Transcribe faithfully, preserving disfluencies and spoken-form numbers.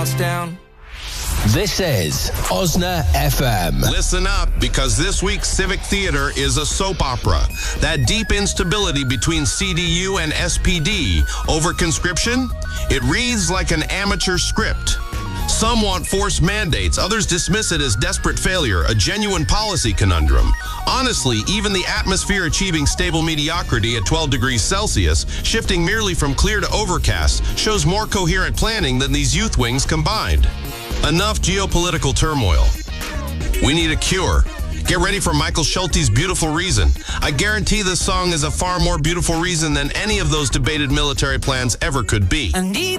down. This is Osna F M. Listen up, because this week's Civic Theater is a soap opera. That deep instability between C D U and S P D over conscription, it reads like an amateur script. Some want forced mandates, others dismiss it as desperate failure, a genuine policy conundrum. Honestly, even the atmosphere achieving stable mediocrity at twelve degrees Celsius, shifting merely from clear to overcast, shows more coherent planning than these youth wings combined. Enough geopolitical turmoil. We need a cure. Get ready for Michael Schulte's Beautiful Reason. I guarantee this song is a far more beautiful reason than any of those debated military plans ever could be. I need